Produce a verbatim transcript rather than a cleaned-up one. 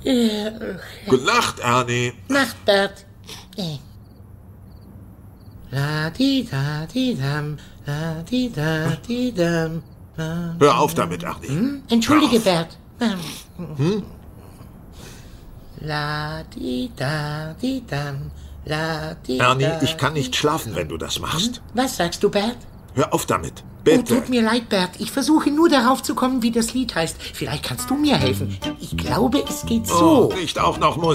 Äh, Gute Nacht, Ernie. Nacht, Bert. Äh. La di da di dam, la di da di dam. La, Hör auf damit, Ernie. hm? Entschuldige, Hör auf. Bert. Hm? La di da di dam, la di Ernie, da, ich kann nicht di- schlafen, wenn du das machst. Was sagst du, Bert? Hör auf damit. Oh, Bitte. tut mir leid, Bert. Ich versuche nur darauf zu kommen, wie das Lied heißt. Vielleicht kannst du mir helfen. Ich glaube, es geht so. Oh, nicht auch noch Musik.